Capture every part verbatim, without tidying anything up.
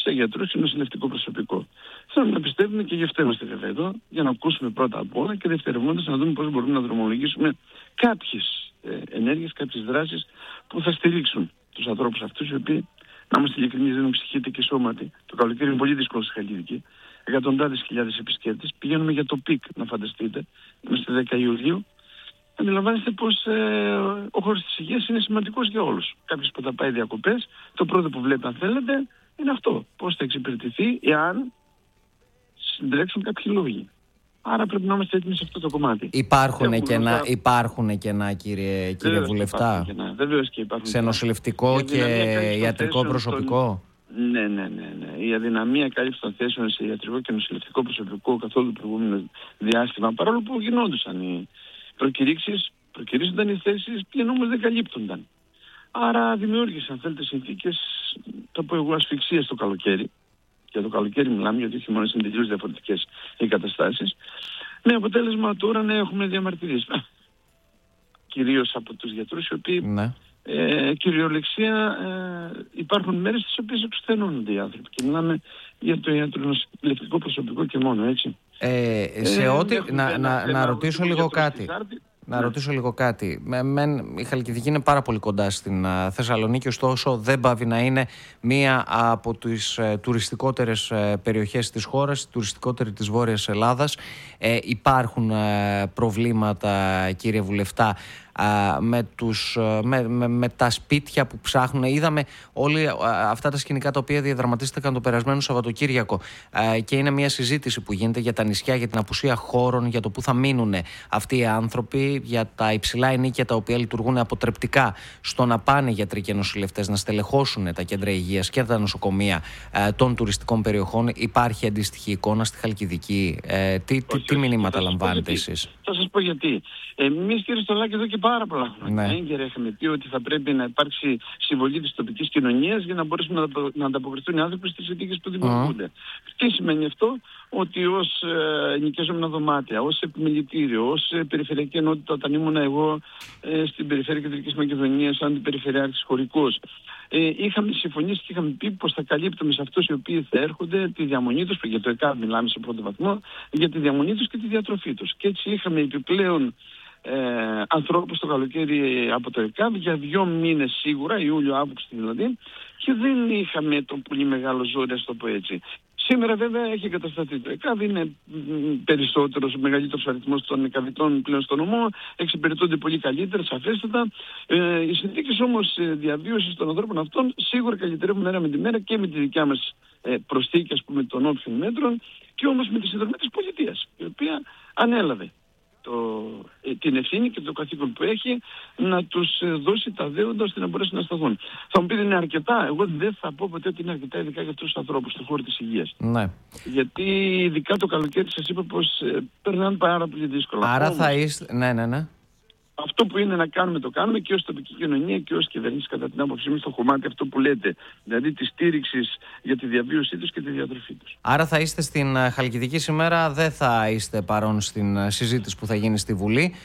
σε γιατρούς και νοσηλευτικό προσωπικό. Θέλουμε να πιστεύουμε και γι' αυτό είμαστε βέβαια εδώ, για να ακούσουμε πρώτα απ' όλα και δευτερευόντως να δούμε πώς μπορούμε να δρομολογήσουμε κάποιες ε, ενέργειες, κάποιες δράσεις που θα στηρίξουν τους ανθρώπους αυτούς, οι οποίοι, να είμαστε ειλικρινείς, δεν είναι ψυχήτε και σώματι. Το καλοκαίρι είναι πολύ δύσκολο στη Χαλκιδική. Εκατοντάδες χιλιάδες επισκέπτες. Πηγαίνουμε για το πικ, να φανταστείτε. Είμαστε δέκα Ιουλίου. Αντιλαμβάνεστε πως ε, ο χώρος της υγείας είναι σημαντικός για όλους. Κάποιος που θα πάει διακοπές, το πρώτο που βλέπει, αν θέλετε, είναι αυτό. Πώς θα εξυπηρετηθεί εάν συντρέξουν κάποιοι λόγοι. Άρα πρέπει να είμαστε έτοιμοι σε αυτό το κομμάτι. Υπάρχουν κενά, υπάρχουν κενά, κύριε, κύριε Βεβαίως Βουλευτά, Βεβαίως και υπάρχουν σε νοσηλευτικό και ιατρικό προσωπικό. Των... Ναι, ναι, ναι, ναι. Η αδυναμία κάλυψη των θέσεων σε ιατρικό και νοσηλευτικό προσωπικό καθ' όλο το προηγούμενο διάστημα, παρόλο που γινόντουσαν οι προκηρύξεις, προκηρύσσονταν οι θέσεις, πλην όμως δεν καλύπτονταν. Άρα δημιούργησαν, θέλετε, συνθήκες, το πω εγώ, ασφυξίας το καλοκαίρι. Για το καλοκαίρι μιλάμε, γιατί όχι μόνο είναι τελείως διαφορετικές οι καταστάσεις. Με αποτέλεσμα τώρα να έχουμε διαμαρτυρίες. Κυρίως από τους γιατρούς, οι οποίοι ναι. ε, κυριολεξία ε, υπάρχουν μέρες στις οποίες εξουθενώνονται οι άνθρωποι. Και μιλάμε για το ιατρονοσηλευτικό προσωπικό και μόνο, έτσι. Ε, σε ε, ό,τι, να, να, να ρωτήσω λίγο κάτι. Να ναι. ρωτήσω λίγο κάτι. Με, με, η Χαλκιδική είναι πάρα πολύ κοντά στην uh, Θεσσαλονίκη, ωστόσο δεν πάβει να είναι μία από τις uh, τουριστικότερες uh, περιοχές της χώρας, τουριστικότερη της Βόρειας Ελλάδας. Ε, υπάρχουν uh, προβλήματα, κύριε Βουλευτά, Uh, με, τους, uh, με, με, με τα σπίτια που ψάχνουν. Είδαμε όλοι uh, αυτά τα σκηνικά τα οποία διαδραματίστηκαν το περασμένο Σαββατοκύριακο uh, και είναι μια συζήτηση που γίνεται για τα νησιά, για την απουσία χώρων, για το που θα μείνουν αυτοί οι άνθρωποι, για τα υψηλά ενοίκια τα οποία λειτουργούν αποτρεπτικά στο να πάνε γιατροί και νοσηλευτές να στελεχώσουν τα κέντρα υγείας και τα νοσοκομεία uh, των τουριστικών περιοχών. Υπάρχει αντίστοιχη εικόνα στη Χαλκιδική? Uh, τι, τι, τι μηνύματα λαμβάνετε εσείς? Θα σας πω γιατί. Εμείς, κύριε Στολάκη, εδώ και πάρα πολλά χρόνια. Ναι. Έγκαιρα είχαμε πει ότι θα πρέπει να υπάρξει συμβολή της τοπικής κοινωνίας για να μπορέσουμε να ανταποκριθούν οι άνθρωποι στις συνθήκες που δημιουργούνται. Mm. Τι σημαίνει αυτό? Ότι ως ε, νοικιαζόμενα δωμάτια, ως επιμελητήριο, ως ε, περιφερειακή ενότητα, όταν ήμουν εγώ ε, στην περιφέρεια Κεντρικής Μακεδονίας, σαν την περιφερειάρχης χωρικός, ε, είχαμε συμφωνήσει και είχαμε πει πως θα καλύπτουμε σε αυτούς οι οποίοι θα έρχονται τη διαμονή τους, για το ΕΚΑΒ μιλάμε σε πρώτο βαθμό, για τη διαμονή τους και τη διατροφή τους. Και έτσι είχαμε επιπλέον Ε, ανθρώπους το καλοκαίρι από το ΕΚΑΒ για δύο μήνες σίγουρα, Ιούλιο-Αύγουστο δηλαδή, και δεν είχαμε το πολύ μεγάλο ζόρι, ας το πω έτσι. Σήμερα βέβαια έχει κατασταθεί το ΕΚΑΒ, είναι περισσότερος, μεγαλύτερος αριθμός των ΕΚΑΒητών πλέον στο νομό, εξυπηρετούνται πολύ καλύτερα, σαφέστατα. Ε, οι συνθήκες όμως διαβίωσης των ανθρώπων αυτών σίγουρα καλυτερεύουν μέρα με τη μέρα και με τη δικιά μας ε, προσθήκη, ας πούμε, των όποιων μέτρων, και όμως με τη συνδρομή της πολιτείας, η οποία ανέλαβε Το, την ευθύνη και το καθήκον που έχει να τους δώσει τα δέοντα ώστε να μπορέσουν να σταθούν. Θα μου πείτε, είναι αρκετά? Εγώ δεν θα πω ποτέ ότι είναι αρκετά, ειδικά για αυτούς τους ανθρώπους στον χώρο της υγείας. Ναι. Γιατί ειδικά το καλοκαίρι σας είπα πως ε, περνάνε πάρα πολύ δύσκολα. Άρα όμως, θα είστε... Ναι, ναι, ναι. αυτό που είναι να κάνουμε το κάνουμε και ως τοπική κοινωνία και ως κυβέρνηση, κατά την άποψή μου, στο κομμάτι αυτό που λέτε, δηλαδή τη στήριξη για τη διαβίωσή τους και τη διατροφή τους. Άρα θα είστε στην Χαλκιδική σήμερα, δεν θα είστε παρόν στην συζήτηση που θα γίνει στη Βουλή.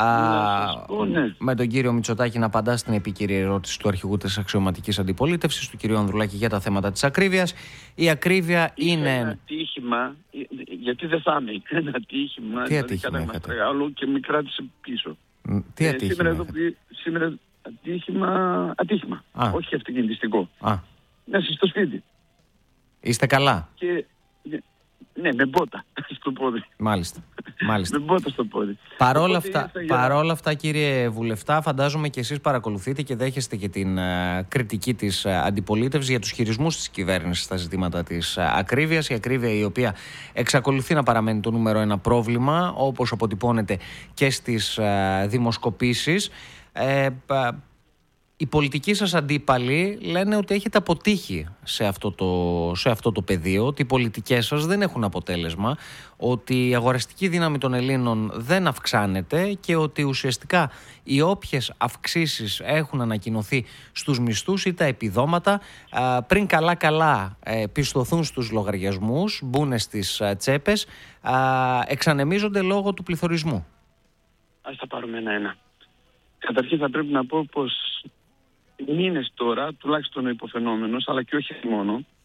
Α, πω, ναι. Με τον κύριο Μητσοτάκη να απαντά στην επίκαιρη ερώτηση του αρχηγού της αξιωματικής αντιπολίτευσης, του κυρίου Ανδρουλάκη, για τα θέματα της ακρίβειας. Η ακρίβεια Είχε είναι... ένα ατύχημα, γιατί δεν θα είναι, ένα ατύχημα, Τι ατύχημα δηλαδή μεγάλο και με κράτησε πίσω. Τι ατύχημα? Ε, σήμερα, εδώ, σήμερα ατύχημα, ατύχημα, Α. όχι αυτοκινητιστικό. Α. Να είσαι στο σπίτι. Είστε καλά? Και, ναι, με μπότα στο πόδι. Μάλιστα. Μάλιστα. Με μπότα στο πόδι. Παρόλα αυτά, για... παρόλα αυτά, κύριε Βουλευτά, φαντάζομαι και εσείς παρακολουθείτε και δέχεστε και την uh, κριτική της uh, αντιπολίτευσης για τους χειρισμούς της κυβέρνησης στα ζητήματα της uh, ακρίβειας. Η ακρίβεια, η οποία εξακολουθεί να παραμένει το νούμερο ένα πρόβλημα, όπως αποτυπώνεται και στις uh, δημοσκοπήσεις. Ε, uh, Οι πολιτικοί σας αντίπαλοι λένε ότι έχετε αποτύχει σε αυτό το, σε αυτό το πεδίο, ότι οι πολιτικές σας δεν έχουν αποτέλεσμα, ότι η αγοραστική δύναμη των Ελλήνων δεν αυξάνεται και ότι ουσιαστικά οι όποιες αυξήσεις έχουν ανακοινωθεί στους μισθούς ή τα επιδόματα, πριν καλά-καλά πιστωθούν στους λογαριασμούς, μπουν στις τσέπες, εξανεμίζονται λόγω του πληθωρισμού. Ας τα πάρουμε ένα-ένα. Καταρχήν θα πρέπει να πω πως μήνες τώρα, τουλάχιστον ο υποφαινόμενος, αλλά και όχι μόνο,